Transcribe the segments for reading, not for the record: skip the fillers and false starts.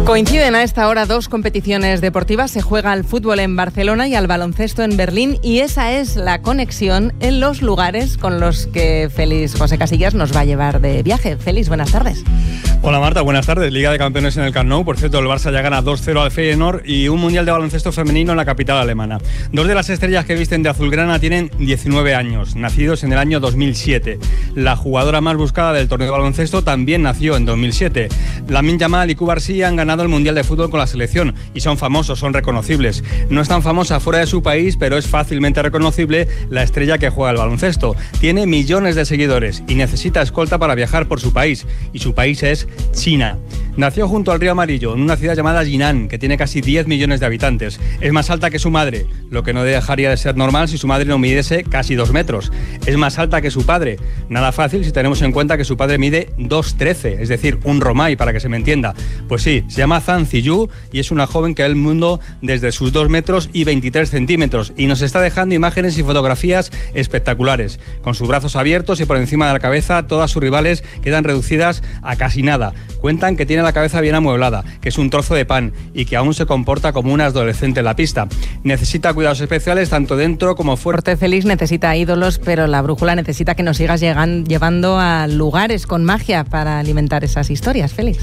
Coinciden a esta hora dos competiciones deportivas. Se juega al fútbol en Barcelona y al baloncesto en Berlín, y esa es la conexión en los lugares con los que Félix José Casillas nos va a llevar de viaje. Félix, buenas tardes. Hola Marta, buenas tardes. Liga de Campeones en el Camp Nou. Por cierto, el Barça ya gana 2-0 al Feyenoord, y un mundial de baloncesto femenino en la capital alemana. Dos de las estrellas que visten de azulgrana tienen 19 años, nacidos en el año 2007. La jugadora más buscada del torneo de baloncesto también nació en 2007. Lamine Yamal y Cubarsí han ganado el mundial de fútbol con la selección y son famosos, son reconocibles. No es tan famosa fuera de su país, pero es fácilmente reconocible la estrella que juega el baloncesto. Tiene millones de seguidores y necesita escolta para viajar por su país, y su país es China. Nació junto al río Amarillo, en una ciudad llamada Jinan, que tiene casi 10 millones de habitantes. Es más alta que su madre, lo que no dejaría de ser normal si su madre no midiese casi 2 metros. Es más alta que su padre. Nada fácil si tenemos en cuenta que su padre mide 2,13, es decir, un romay, para que se me entienda. Pues sí, se llama Zhang Ziyu y es una joven que ve el mundo desde sus 2 metros y 23 centímetros y nos está dejando imágenes y fotografías espectaculares. Con sus brazos abiertos y por encima de la cabeza, todas sus rivales quedan reducidas a casi nada. Cuentan que tiene la cabeza bien amueblada, que es un trozo de pan y que aún se comporta como una adolescente en la pista. Necesita cuidados especiales tanto dentro como fuera. Félix necesita ídolos, pero la brújula necesita que nos sigas llevando a lugares con magia para alimentar esas historias, Félix.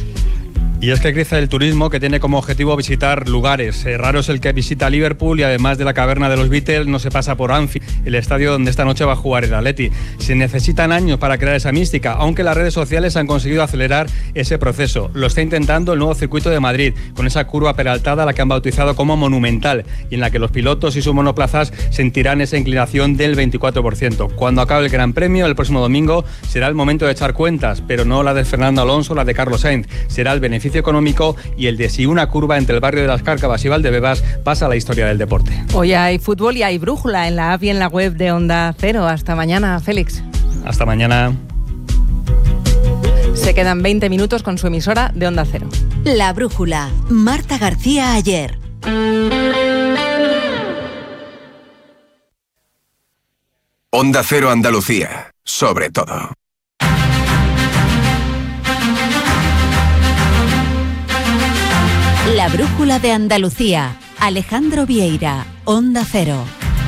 Y es que crece el turismo, que tiene como objetivo visitar lugares. Raro es el que visita Liverpool, y además de la caverna de los Beatles no se pasa por Anfield, el estadio donde esta noche va a jugar el Atleti. Se necesitan años para crear esa mística, aunque las redes sociales han conseguido acelerar ese proceso. Lo está intentando el nuevo circuito de Madrid, con esa curva peraltada, la que han bautizado como Monumental, y en la que los pilotos y sus monoplazas sentirán esa inclinación del 24%. Cuando acabe el Gran Premio, el próximo domingo, será el momento de echar cuentas, pero no la de Fernando Alonso, la de Carlos Sainz. Será el beneficio económico y el de si una curva entre el barrio de Las Cárcavas y Valdebebas pasa a la historia del deporte. Hoy hay fútbol y hay brújula en la app y en la web de Onda Cero. Hasta mañana, Félix. Hasta mañana. Se quedan 20 minutos con su emisora de Onda Cero. La brújula. Marta García Ayer. Onda Cero Andalucía. Sobre todo. La brújula de Andalucía. Alejandro Vieira, Onda Cero.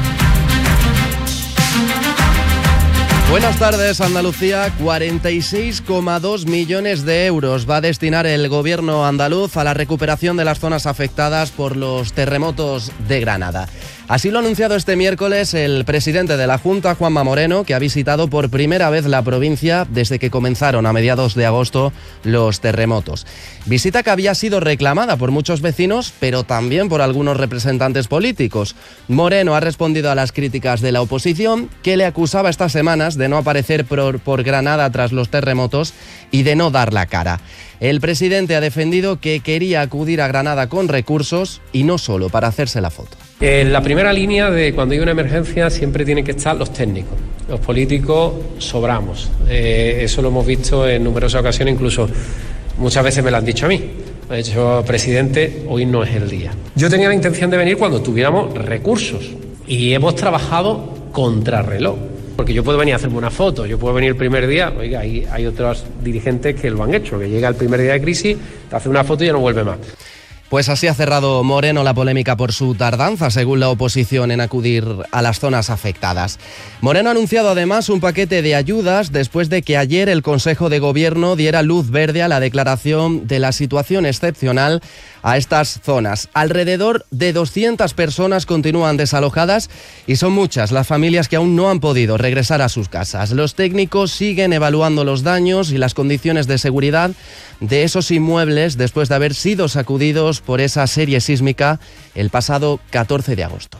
Buenas tardes, Andalucía. 46,2 millones de euros va a destinar el gobierno andaluz a la recuperación de las zonas afectadas por los terremotos de Granada. Así lo ha anunciado este miércoles el presidente de la Junta, Juanma Moreno, que ha visitado por primera vez la provincia desde que comenzaron a mediados de agosto los terremotos. Visita que había sido reclamada por muchos vecinos, pero también por algunos representantes políticos. Moreno ha respondido a las críticas de la oposición, que le acusaba estas semanas de no aparecer por Granada tras los terremotos y de no dar la cara. El presidente ha defendido que quería acudir a Granada con recursos y no solo para hacerse la foto. En la primera línea de cuando hay una emergencia siempre tienen que estar los técnicos. Los políticos sobramos. Eso lo hemos visto en numerosas ocasiones, incluso muchas veces me lo han dicho a mí. Me ha dicho, presidente, hoy no es el día. Yo tenía la intención de venir cuando tuviéramos recursos y hemos trabajado contrarreloj. Porque yo puedo venir a hacerme una foto, yo puedo venir el primer día, oiga, hay otros dirigentes que lo han hecho, que llega el primer día de crisis, te hace una foto y ya no vuelve más. Pues así ha cerrado Moreno la polémica por su tardanza, según la oposición, en acudir a las zonas afectadas. Moreno ha anunciado además un paquete de ayudas después de que ayer el Consejo de Gobierno diera luz verde a la declaración de la situación excepcional a estas zonas. Alrededor de 200 personas continúan desalojadas y son muchas las familias que aún no han podido regresar a sus casas. Los técnicos siguen evaluando los daños y las condiciones de seguridad de esos inmuebles después de haber sido sacudidos por esa serie sísmica el pasado 14 de agosto.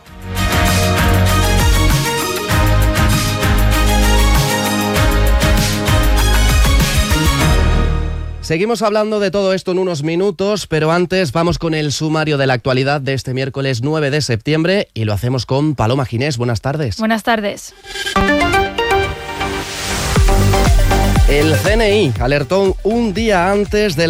Seguimos hablando de todo esto en unos minutos, pero antes vamos con el sumario de la actualidad de este miércoles 9 de septiembre y lo hacemos con Paloma Ginés. Buenas tardes. Buenas tardes. El CNI alertó un día antes de